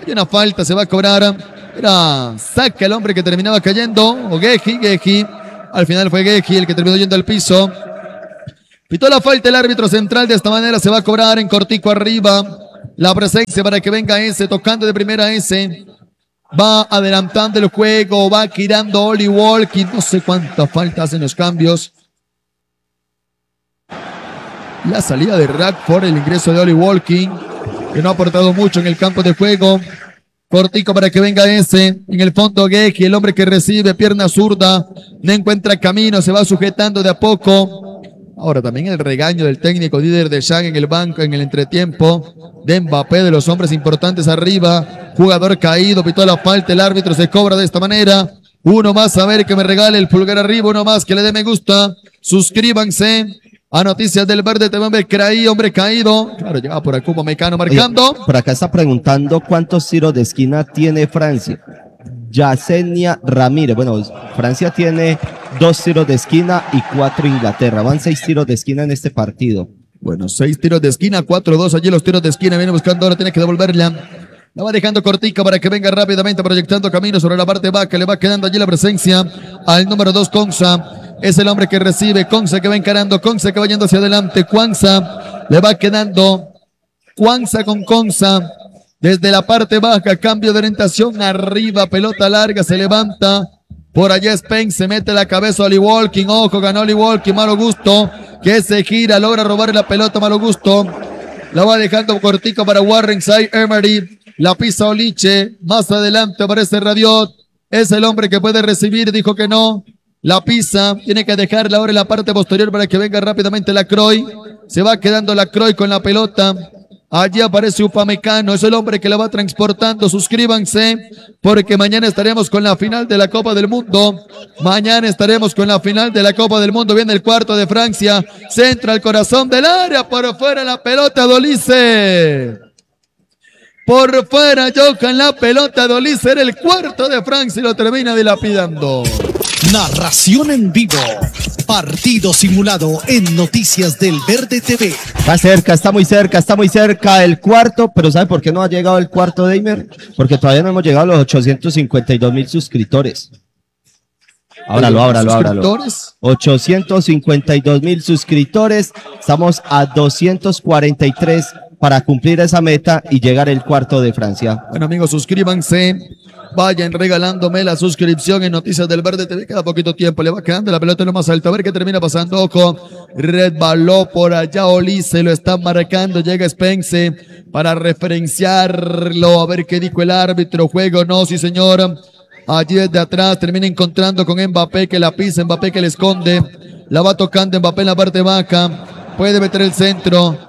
Hay una falta, se va a cobrar. Era Saca el hombre que terminaba cayendo. O Geji. Al final fue Geji el que terminó yendo al piso. Pitó la falta el árbitro central. De esta manera se va a cobrar en cortico arriba. La presencia para que venga ese. Tocando de primera ese. Va adelantando el juego. Va girando Oli Walking. No sé cuántas faltas hacen los cambios. La salida de Rack por el ingreso de Oli Walking, que no ha aportado mucho en el campo de juego. Cortico para que venga ese. En el fondo Geji, el hombre que recibe, pierna zurda. No encuentra camino, se va sujetando de a poco. Ahora también el regaño del técnico líder de Shang en el banco, en el entretiempo. De Mbappé, de los hombres importantes arriba. Jugador caído, pitó la falta, el árbitro se cobra de esta manera. Uno más, a ver que me regale el pulgar arriba. Uno más, que le dé me gusta. Suscríbanse a Noticias del Verde TV, Craí, hombre caído. Claro, llega por aquí Mecano marcando. Oye, por acá está preguntando cuántos tiros de esquina tiene Francia. Yacenia Ramírez. Bueno, Francia tiene 2 tiros de esquina y 4 Inglaterra. Van 6 tiros de esquina en este partido. Bueno, 6 tiros de esquina, 4-2. Allí los tiros de esquina. Viene buscando, ahora tiene que devolverla. La va dejando cortica para que venga rápidamente proyectando camino sobre la parte baja. Le va quedando allí la presencia al número 2, Konsa. Es el hombre que recibe. Konsa que va encarando. Konsa que va yendo hacia adelante. Kwanza le va quedando. Kwanza con Konsa. Desde la parte baja. Cambio de orientación. Arriba. Pelota larga. Se levanta. Por allá Spence. Se mete la cabeza a Oli Walking. Ojo, ganó Oli Walking. Malo gusto. Que se gira. Logra robar la pelota. Malo gusto. La va dejando cortico para Warren Zaire Emery. La pisa Oliche. Más adelante aparece Rabiot. Es el hombre que puede recibir. Dijo que no. La pisa. Tiene que dejarla ahora en la parte posterior para que venga rápidamente la Croy. Se va quedando la Croy con la pelota. Allí aparece Upamecano. Es el hombre que la va transportando. Suscríbanse porque mañana estaremos con la final de la Copa del Mundo. Mañana estaremos con la final de la Copa del Mundo. Viene el cuarto de Francia. Centra al corazón del área. Por fuera la pelota de Olise. Por fuera Johan la pelota de Olise. Era el cuarto de Francia y lo termina dilapidando. Narración en vivo. Partido simulado en Noticias del Verde TV. Está cerca, está muy cerca el cuarto, pero ¿sabe por qué no ha llegado el cuarto, Deimer? Porque todavía no hemos llegado a los 852,000 suscriptores. Ábralo. 852,000 suscriptores. Estamos a 243 para cumplir esa meta y llegar el cuarto de Francia. Bueno, amigos, suscríbanse. Vayan regalándome la suscripción en Noticias del Verde TV. Cada poquito tiempo le va quedando la pelota en lo más alto. A ver qué termina pasando. Ojo, resbaló por allá Olise, lo están marcando. Llega Spence para referenciarlo. A ver qué dijo el árbitro. Juego no, sí señor. Allí desde atrás termina encontrando con Mbappé que la pisa. Mbappé que le esconde. La va tocando Mbappé en la parte baja. Puede meter el centro.